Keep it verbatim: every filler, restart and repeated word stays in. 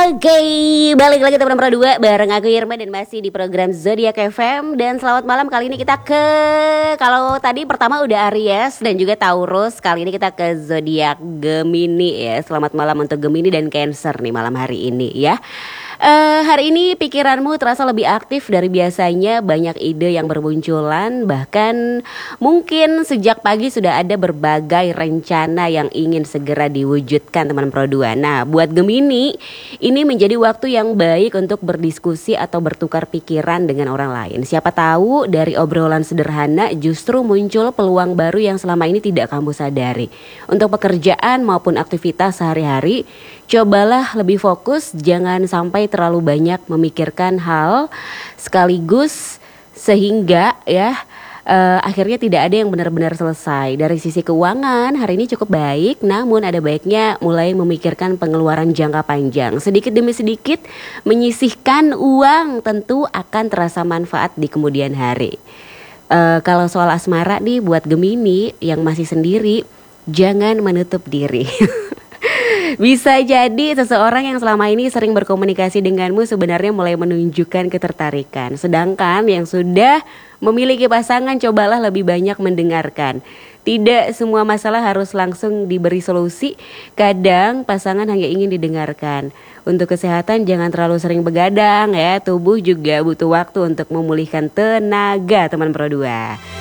Oke, balik lagi teman-teman Pro dua bareng aku Irma dan masih di program Zodiak F M. Dan selamat malam, kali ini kita ke, kalau tadi pertama udah Aries dan juga Taurus, kali ini kita ke Zodiak Gemini ya. Selamat malam untuk Gemini dan Cancer nih malam hari ini ya. Uh, hari ini pikiranmu terasa lebih aktif dari biasanya, banyak ide yang bermunculan. Bahkan mungkin sejak pagi sudah ada berbagai rencana yang ingin segera diwujudkan teman Pro dua. Nah buat Gemini, ini menjadi waktu yang baik untuk berdiskusi atau bertukar pikiran dengan orang lain. Siapa tahu dari obrolan sederhana justru muncul peluang baru yang selama ini tidak kamu sadari. Untuk pekerjaan maupun aktivitas sehari-hari, cobalah lebih fokus, jangan sampai terlalu banyak memikirkan hal sekaligus sehingga ya uh, akhirnya tidak ada yang benar-benar selesai. Dari sisi keuangan hari ini cukup baik, namun ada baiknya mulai memikirkan pengeluaran jangka panjang. Sedikit demi sedikit menyisihkan uang tentu akan terasa manfaat di kemudian hari. Uh, kalau soal asmara nih buat Gemini yang masih sendiri, jangan menutup diri. Bisa jadi seseorang yang selama ini sering berkomunikasi denganmu sebenarnya mulai menunjukkan ketertarikan. Sedangkan yang sudah memiliki pasangan, cobalah lebih banyak mendengarkan. Tidak semua masalah harus langsung diberi solusi. Kadang pasangan hanya ingin didengarkan. Untuk kesehatan jangan terlalu sering begadang ya. Tubuh juga butuh waktu untuk memulihkan tenaga teman Pro dua.